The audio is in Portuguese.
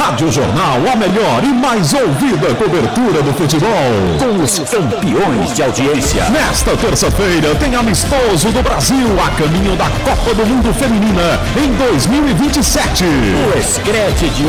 Rádio Jornal, a melhor e mais ouvida cobertura do futebol. Com os campeões de audiência. Nesta terça-feira tem amistoso do Brasil a caminho da Copa do Mundo Feminina em 2027. O Scratch de